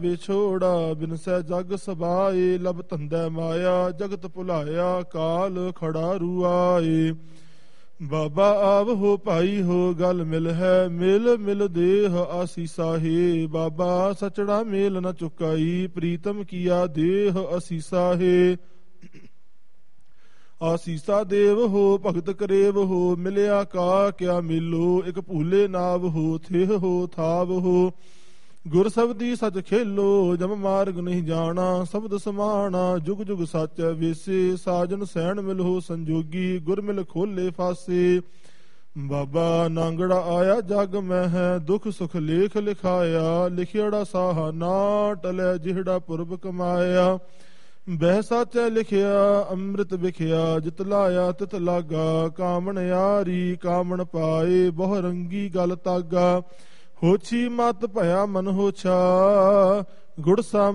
ਵਿਛੋੜਾ ਬਿਨਸੈ ਜਗ ਸਬਾਏ। ਲਬ ਧੰਦੈ ਮਾਇਆ ਜਗਤ ਭੁਲਾਇਆ, ਕਾਲ ਖੜਾ ਰੁਆਏ। ਬਾਬਾ ਆਵ ਹੋ ਭਾਈ ਹੋ ਗਲ ਮਿਲ ਹੈ, ਮਿਲ ਮਿਲ ਦੇਹ ਆਸੀਸਾ ਹੈ। ਬਾਬਾ ਸਚੜਾ ਮੇਲ ਨ ਚੁਕਾਈ, ਪ੍ਰੀਤਮ ਕੀਆ ਦੇਹ ਅਸੀਸਾ ਹੈ। ਆਸੀਸਾ ਦੇਵ ਹੋ ਭਗਤ ਕਰੇਵ ਹੋ, ਮਿਲਿਆ ਕਾ ਕਿਆ ਮਿਲੋ। ਇਕ ਭੂਲੇ ਨਾਵ ਹੋ ਥਿਹ ਹੋ ਥਾਵ ਹੋ, ਗੁਰ ਸਬਦੀ ਸਚ ਖੇਲੋ। ਜਮ ਮਾਰਗ ਨਹੀਂ ਜਾਣਾ ਸ਼ਬਦ ਸਮਾਣਾ, ਜੁਗ ਜੁਗ ਸੱਚ ਵੇਸੇ। ਸਾਜਨ ਸੈਣ ਮਿਲ ਹੋ ਸੰਜੋਗੀ, ਗੁਰ ਮਿਲ ਖੋਲੇ ਫਾਸੇ। ਬਾਬਾ ਨਾਂਗੜਾ ਆਇਆ ਜਗ ਮੈਂ ਹੈ, ਦੁਖ ਸੁਖ ਲੇਖ ਲਿਖਾਇਆ। ਲਿਖਿਆੜਾ ਸਾਹਾ ਨਾ ਟਲਿਆ, ਜਿਹੜਾ ਪੁਰਬ ਕਮਾਇਆ। ਬਹਿ ਸਾਚੈ ਲਿਖਿਆ ਅੰਮ੍ਰਿਤ ਵਿਖਿਆ, ਜਿਤ ਲਾਇਆ ਤਿਤ ਲਾਗਾ। ਕਾਮਣ ਯਾਰੀ ਕਾਮਣ ਪਾਏ, ਬਹੁ ਰੰਗੀ ਗਲ ਤਾਗਾ। ਹੋਛੀ ਮਤ ਭਇਆ ਮਨ ਹੋਛਾ, ਗੁੜ ਸਾ